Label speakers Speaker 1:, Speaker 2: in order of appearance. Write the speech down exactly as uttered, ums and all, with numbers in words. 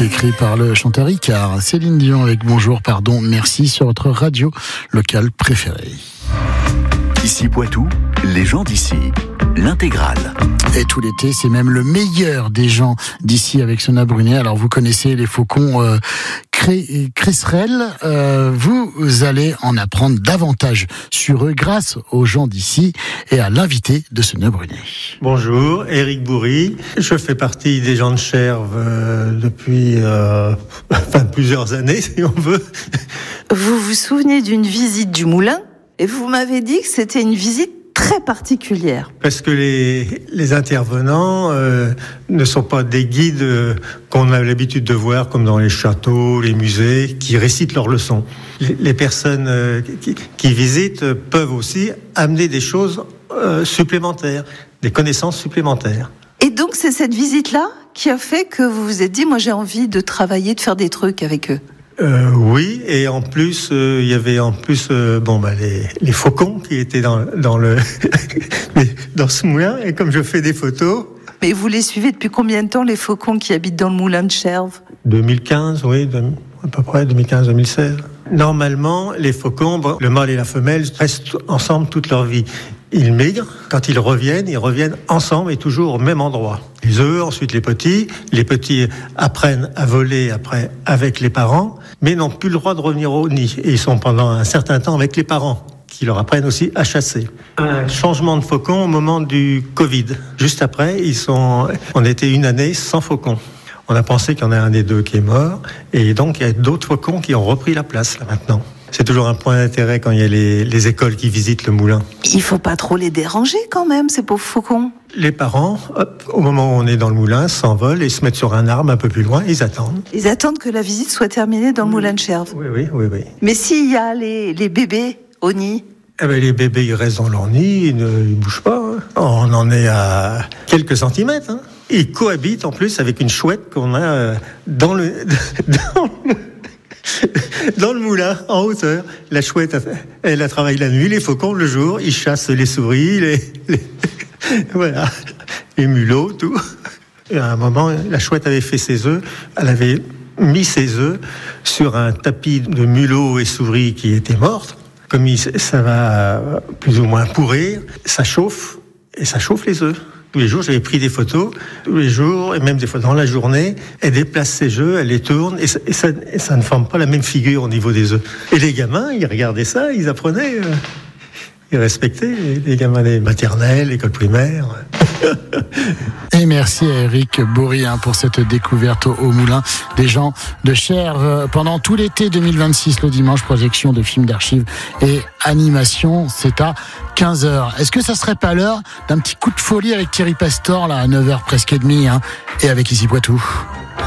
Speaker 1: écrit par le chanteur Icare. Céline Dion avec Bonjour, pardon, merci sur votre radio locale préférée.
Speaker 2: Ici Poitou, les gens d'ici, l'intégrale.
Speaker 1: Et tout l'été, c'est même le meilleur des gens d'ici avec Sona Brunet. Alors vous connaissez les faucons euh, cré- cresserelles, euh, vous allez en apprendre davantage sur eux grâce aux gens d'ici et à l'invité de Sona Brunet.
Speaker 3: Bonjour, Éric Bourri. Je fais partie des gens de Cherves euh, depuis euh, enfin, plusieurs années, si on veut.
Speaker 4: Vous vous souvenez d'une visite du moulin ? Et vous m'avez dit que c'était une visite très particulière.
Speaker 3: Parce que les, les intervenants euh, ne sont pas des guides euh, qu'on a l'habitude de voir, comme dans les châteaux, les musées, qui récitent leurs leçons. Les, les personnes euh, qui, qui visitent peuvent aussi amener des choses euh, supplémentaires, des connaissances supplémentaires.
Speaker 4: Et donc c'est cette visite-là qui a fait que vous vous êtes dit, moi j'ai envie de travailler, de faire des trucs avec eux.
Speaker 3: Euh, oui, et en plus, euh, il y avait en plus, euh, bon, bah, les, les faucons qui étaient dans, dans le, dans ce moulin. Et comme je fais des photos.
Speaker 4: Mais vous les suivez depuis combien de temps, les faucons qui habitent dans le moulin de Cherves ?
Speaker 3: deux mille quinze, oui, à peu près, deux mille quinze deux mille seize. Normalement, les faucons, bon, le mâle et la femelle restent ensemble toute leur vie. Ils migrent, quand ils reviennent, ils reviennent ensemble et toujours au même endroit. Les œufs, ensuite les petits. Les petits apprennent à voler après avec les parents, mais n'ont plus le droit de revenir au nid. Et ils sont pendant un certain temps avec les parents, qui leur apprennent aussi à chasser. Un changement de faucon au moment du Covid. Juste après, ils sont, on était une année sans faucons. On a pensé qu'il y en a un des deux qui est mort, et donc il y a d'autres faucons qui ont repris la place là maintenant. C'est toujours un point d'intérêt quand il y a les, les écoles qui visitent le moulin.
Speaker 4: Il faut pas trop les déranger quand même, ces pauvres faucons.
Speaker 3: Les parents, hop, au moment où on est dans le moulin, s'envolent et se mettent sur un arbre un peu plus loin, ils attendent.
Speaker 4: Ils attendent que la visite soit terminée dans le moulin de Cherves.
Speaker 3: Oui, oui, oui, oui.
Speaker 4: Mais s'il y a les, les bébés au nid,
Speaker 3: eh ben, les bébés, ils restent dans leur nid, ils ne ils bougent pas. Hein. On en est à quelques centimètres. Hein. Ils cohabitent en plus avec une chouette qu'on a dans le... Dans le Dans le moulin, en hauteur. La chouette, elle a travaillé la nuit, les faucons le jour, ils chassent les souris, les, les, voilà, les mulots, tout. Et à un moment, la chouette avait fait ses œufs, elle avait mis ses œufs sur un tapis de mulots et souris qui étaient mortes. Comme il, ça va plus ou moins pourrir, ça chauffe, et ça chauffe les œufs. Tous les jours, j'avais pris des photos, tous les jours, et même des fois dans la journée, elle déplace ses œufs, elle les tourne, et ça, et ça, et ça ne forme pas la même figure au niveau des œufs. Et les gamins, ils regardaient ça, ils apprenaient, euh, ils respectaient, les gamins des maternelles, l'école primaire.
Speaker 1: Et merci à Éric Bourri hein, pour cette découverte au, au moulin des gens de Cherves. Pendant tout l'été deux mille vingt-six, le dimanche, projection de films d'archives et animation, c'est à quinze heures. Est-ce que ça serait pas l'heure d'un petit coup de folie avec Thierry Pastor là à neuf heures presque et demie hein, et avec Ici Poitou?